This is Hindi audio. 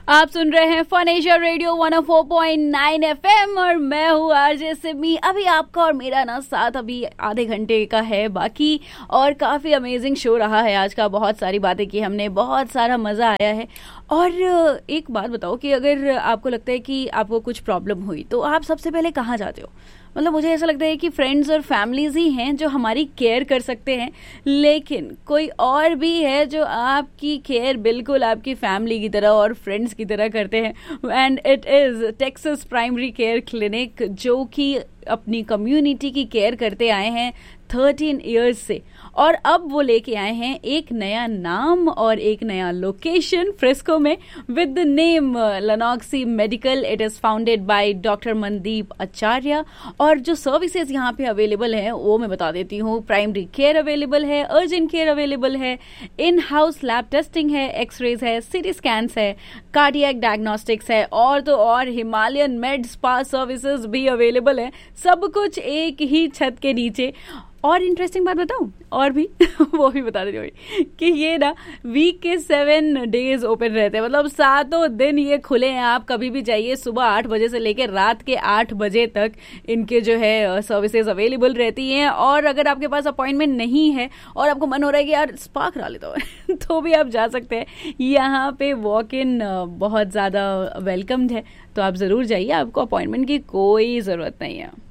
आप सुन रहे हैं फन एशिया रेडियो 104.9 एफएम और मैं हूँ आरजे सिमी। अभी आपका और मेरा ना साथ अभी आधे घंटे का है बाकी, और काफ़ी अमेजिंग शो रहा है आज का। बहुत सारी बातें की हमने, बहुत सारा मज़ा आया है। और एक बात बताओ कि अगर आपको लगता है कि आपको कुछ प्रॉब्लम हुई तो आप सबसे पहले कहाँ जाते हो? मतलब मुझे ऐसा लगता है कि फ्रेंड्स और फैमिलीज ही हैं जो हमारी केयर कर सकते हैं, लेकिन कोई और भी है जो आपकी केयर बिल्कुल आपकी फैमिली की तरह और फ्रेंड्स की तरह करते हैं। And it is Texas primary care clinic, जो कि अपनी कम्युनिटी की केयर करते आए हैं 13 इयर्स से, और अब वो लेके आए हैं एक नया नाम और एक नया लोकेशन फ्रिस्को में with the name लनॉक्सी medical. It is founded by doctor Mandeep आचार्य, और जो सर्विसेज यहाँ पे अवेलेबल हैं वो मैं बता देती हूँ। प्राइमरी केयर अवेलेबल है, अर्जेंट केयर अवेलेबल है, इन हाउस लैब टेस्टिंग है, एक्सरेज है, सिटी स्कैन्स है, कार्डियक डायग्नोस्टिक्स है, और तो और हिमालयन मेड स्पा सर्विसेज भी अवेलेबल है। सब कुछ एक ही छत के नीचे। और इंटरेस्टिंग बात बताऊं, और भी वो भी बता देती हूँ कि ये ना वीक के 7 डेज ओपन रहते हैं, मतलब 7 दिन ये खुले हैं। आप कभी भी जाइए, सुबह 8 बजे से लेकर रात के 8 बजे तक इनके जो है सर्विसेज अवेलेबल रहती हैं। और अगर आपके पास अपॉइंटमेंट नहीं है और आपको मन हो रहा है कि यार स्पा करा लेता हूँ तो भी आप जा सकते हैं। यहाँ पे वॉक इन बहुत ज़्यादा वेलकम्ड है, तो आप ज़रूर जाइए, आपको अपॉइंटमेंट की कोई ज़रूरत नहीं है।